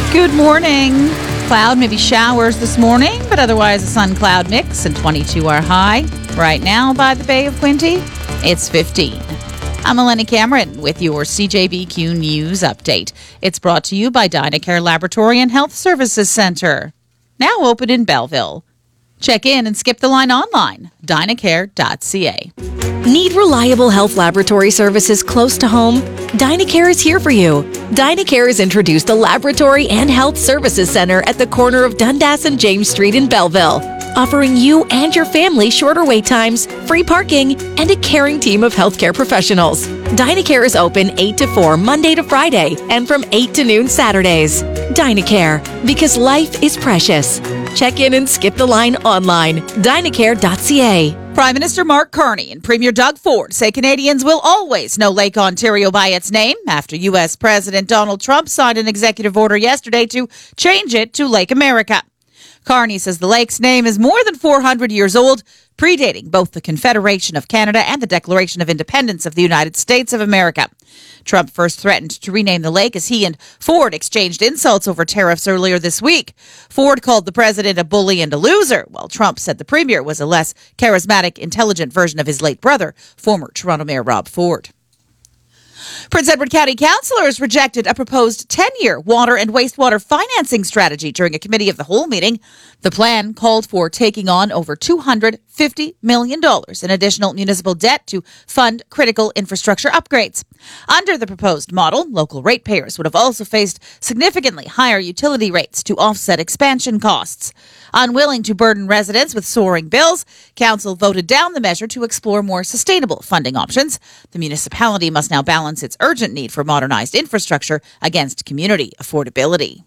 Good morning. Cloud, maybe showers this morning, but otherwise a sun-cloud mix and 22 are high. Right now by the Bay of Quinte, it's 15. I'm Eleni Cameron with your CJBQ News Update. It's brought to you by Dynacare Laboratory and Health Services Center. Now open in Belleville. Check in and skip the line online, dynacare.ca. Need reliable health laboratory services close to home? Dynacare is here for you. Dynacare has introduced a laboratory and health services center at the corner of Dundas and James Street in Belleville, offering you and your family shorter wait times, free parking, and a caring team of healthcare professionals. Dynacare is open 8 to 4 Monday to Friday and from 8 to noon Saturdays. Dynacare, because life is precious. Check in and skip the line online, dynacare.ca. Prime Minister Mark Carney and Premier Doug Ford say Canadians will always know Lake Ontario by its name after U.S. President Donald Trump signed an executive order yesterday to change it to Lake America. Carney says the lake's name is more than 400 years old, predating both the Confederation of Canada and the Declaration of Independence of the United States of America. Trump first threatened to rename the lake as he and Ford exchanged insults over tariffs earlier this week. Ford called the president a bully and a loser, while Trump said the premier was a less charismatic, intelligent version of his late brother, former Toronto Mayor Rob Ford. Prince Edward County councillors rejected a proposed 10-year water and wastewater financing strategy during a committee of the whole meeting. The plan called for taking on over $250 million in additional municipal debt to fund critical infrastructure upgrades. Under the proposed model, local ratepayers would have also faced significantly higher utility rates to offset expansion costs. Unwilling to burden residents with soaring bills, council voted down the measure to explore more sustainable funding options. The municipality must now balance its urgent need for modernized infrastructure against community affordability.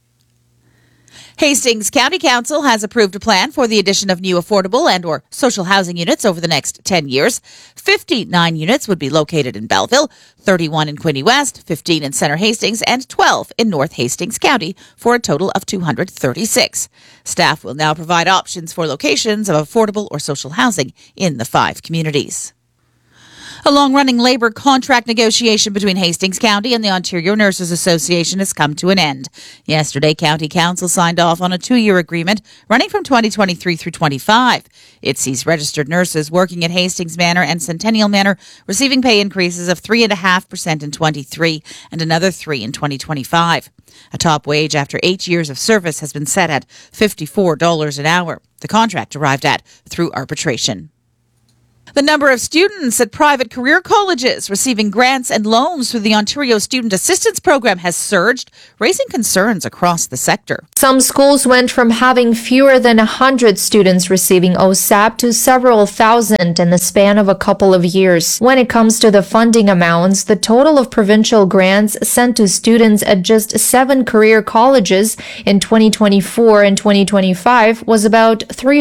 Hastings County Council has approved a plan for the addition of new affordable and or social housing units over the next 10 years. 59 units would be located in Belleville, 31 in Quinte West, 15 in Centre Hastings, and 12 in North Hastings County for a total of 236. Staff will now provide options for locations of affordable or social housing in the 5 communities. A long-running labor contract negotiation between Hastings County and the Ontario Nurses Association has come to an end. Yesterday, County Council signed off on a 2-year agreement running from 2023 through 25. It sees registered nurses working at Hastings Manor and Centennial Manor receiving pay increases of 3.5% in 23 and another 3% in 2025. A top wage after 8 years of service has been set at $54 an hour. The contract arrived at through arbitration. The number of students at private career colleges receiving grants and loans through the Ontario Student Assistance Program has surged, raising concerns across the sector. Some schools went from having fewer than 100 students receiving OSAP to several thousand in the span of a couple of years. When it comes to the funding amounts, the total of provincial grants sent to students at just 7 career colleges in 2024 and 2025 was about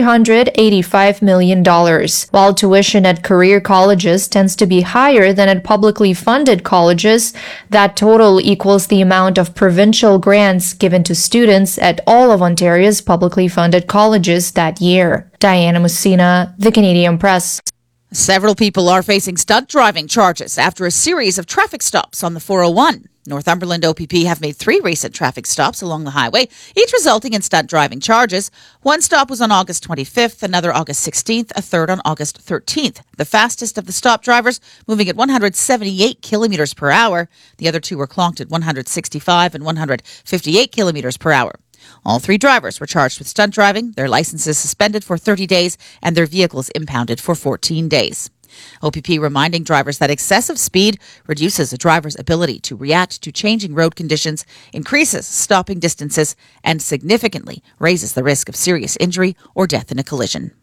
$385 million, while tuition at career colleges tends to be higher than at publicly funded colleges. That total equals the amount of provincial grants given to students at all of Ontario's publicly funded colleges that year. Diana Mussina, The Canadian Press. Several people are facing stunt driving charges after a series of traffic stops on the 401. Northumberland OPP have made 3 recent traffic stops along the highway, each resulting in stunt driving charges. One stop was on August 25th, another August 16th, a third on August 13th. The fastest of the stop drivers moving at 178 kilometers per hour. The other 2 were clocked at 165 and 158 kilometers per hour. All 3 drivers were charged with stunt driving, their licenses suspended for 30 days, and their vehicles impounded for 14 days. OPP reminding drivers that excessive speed reduces a driver's ability to react to changing road conditions, increases stopping distances, and significantly raises the risk of serious injury or death in a collision.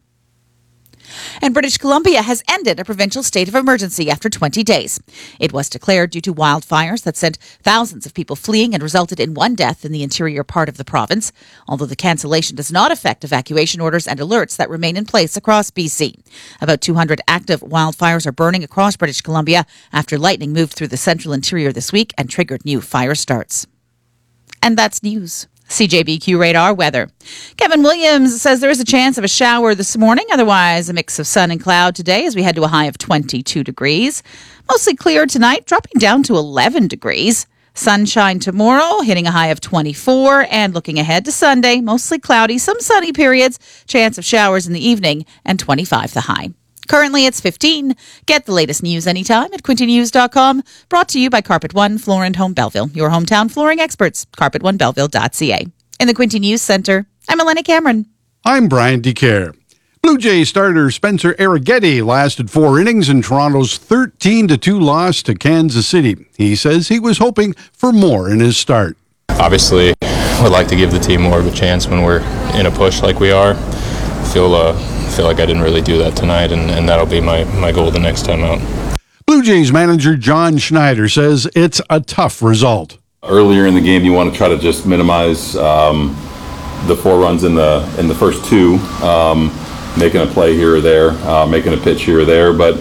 And British Columbia has ended a provincial state of emergency after 20 days. It was declared due to wildfires that sent thousands of people fleeing and resulted in 1 death in the interior part of the province, although the cancellation does not affect evacuation orders and alerts that remain in place across BC. About 200 active wildfires are burning across British Columbia after lightning moved through the central interior this week and triggered new fire starts. And that's news. CJBQ Radar weather. Kevin Williams says there is a chance of a shower this morning. Otherwise, a mix of sun and cloud today as we head to a high of 22 degrees. Mostly clear tonight, dropping down to 11 degrees. Sunshine tomorrow, hitting a high of 24. And looking ahead to Sunday, mostly cloudy, some sunny periods, chance of showers in the evening, and 25 the high. Currently, it's 15. Get the latest news anytime at quintynews.com. Brought to you by Carpet One Floor and Home Belleville, your hometown flooring experts, carpet1belleville.ca. In the Quinty News Center, I'm Elena Cameron. I'm Brian DeCare. Blue Jays starter Spencer Arrighetti lasted 4 innings in Toronto's 13-2 loss to Kansas City. He says he was hoping for more in his start. Obviously, would like to give the team more of a chance when we're in a push like we are. Feel like I didn't really do that tonight, and that'll be my goal the next time out. Blue Jays manager John Schneider says it's a tough result. Earlier in the game, you want to try to just minimize the 4 runs in the first 2, making a play here or there, making a pitch here or there. But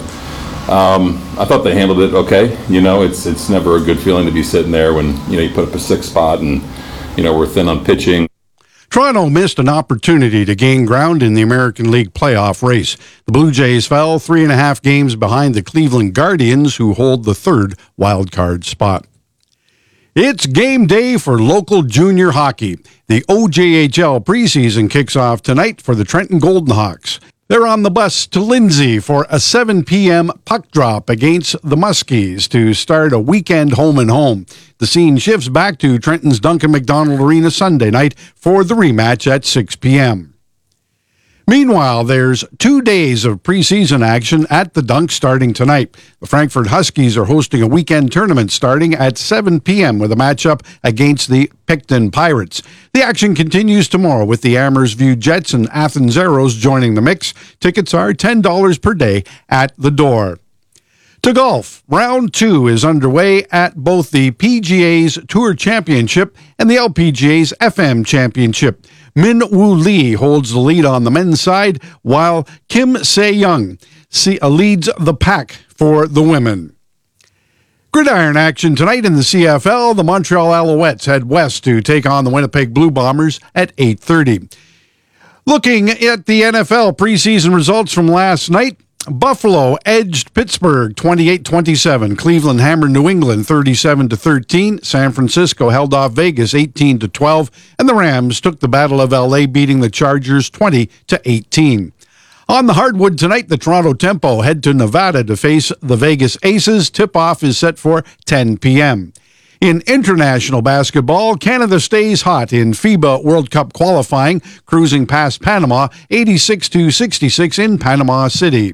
I thought they handled it okay. It's never a good feeling to be sitting there when you put up a 6 spot and we're thin on pitching. Toronto missed an opportunity to gain ground in the American League playoff race. The Blue Jays fell 3.5 games behind the Cleveland Guardians, who hold the 3rd wildcard spot. It's game day for local junior hockey. The OJHL preseason kicks off tonight for the Trenton Golden Hawks. They're on the bus to Lindsay for a 7 p.m. puck drop against the Muskies to start a weekend home-and-home. The scene shifts back to Trenton's Duncan McDonald Arena Sunday night for the rematch at 6 p.m. Meanwhile, there's 2 days of preseason action at the Dunk starting tonight. The Frankfurt Huskies are hosting a weekend tournament starting at 7 p.m. with a matchup against the Picton Pirates. The action continues tomorrow with the Amhersview Jets and Athens Arrows joining the mix. Tickets are $10 per day at the door. To golf, round 2 is underway at both the PGA's Tour Championship and the LPGA's FM Championship. Min Woo Lee holds the lead on the men's side, while Kim Se-young leads the pack for the women. Gridiron action tonight in the CFL. The Montreal Alouettes head west to take on the Winnipeg Blue Bombers at 8:30. Looking at the NFL preseason results from last night, Buffalo edged Pittsburgh 28-27. Cleveland hammered New England 37-13. San Francisco held off Vegas 18-12. And the Rams took the Battle of LA, beating the Chargers 20-18. On the hardwood tonight, the Toronto Tempo head to Nevada to face the Vegas Aces. Tip-off is set for 10 p.m. In international basketball, Canada stays hot in FIBA World Cup qualifying, cruising past Panama 86-66 in Panama City.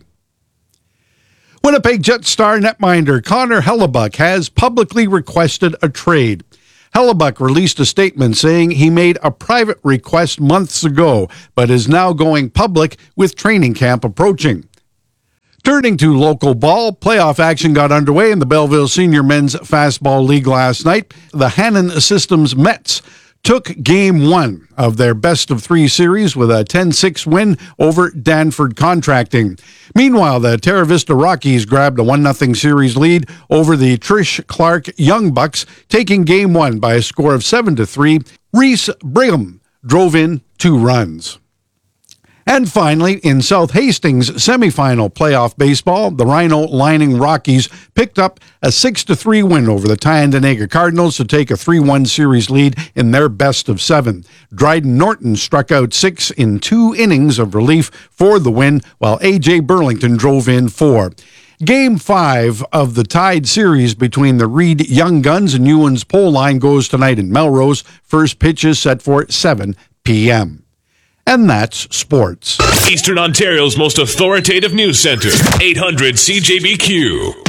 Winnipeg Jets star netminder Connor Hellebuyck has publicly requested a trade. Hellebuyck released a statement saying he made a private request months ago, but is now going public with training camp approaching. Turning to local ball, playoff action got underway in the Belleville Senior Men's Fastball League last night. The Hannon Systems Mets took Game 1 of their best-of-3 series with a 10-6 win over Danford Contracting. Meanwhile, the Terra Vista Rockies grabbed a 1-0 series lead over the Trish Clark Young Bucks, taking Game 1 by a score of 7-3. Reese Brigham drove in 2 runs. And finally, in South Hastings semifinal playoff baseball, the Rhino Lining Rockies picked up a 6-3 win over the Tyendinaga Cardinals to take a 3-1 series lead in their best-of-7. Dryden Norton struck out 6 in 2 innings of relief for the win, while A.J. Burlington drove in 4. Game 5 of the tied series between the Reed Young Guns and Ewan's Pole Line goes tonight in Melrose. First pitch is set for 7 p.m. And that's sports. Eastern Ontario's most authoritative news center, 800 CJBQ.